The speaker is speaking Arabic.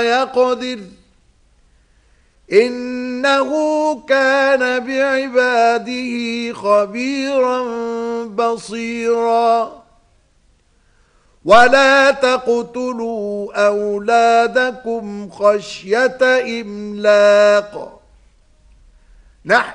يقدر إنه كان بعباده خبيرا بصيرا ولا تقتلوا أولادكم خشية إملاق